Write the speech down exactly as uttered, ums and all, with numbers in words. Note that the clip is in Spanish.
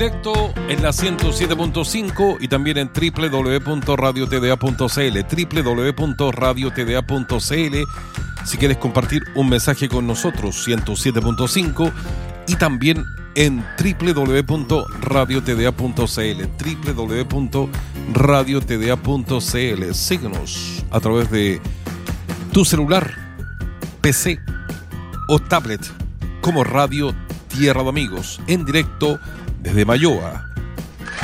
Directo en la ciento siete punto cinco y también en doble u doble u doble u punto radio t d a punto c l, doble u doble u doble u punto radio t d a punto c l. Si quieres compartir un mensaje con nosotros, ciento siete punto cinco, y también en doble u doble u doble u punto radio t d a punto c l, doble u doble u doble u punto radio t d a punto c l. Síguenos a través de tu celular, P C o tablet como Radio Tierra de Amigos, en directo desde Mayoa,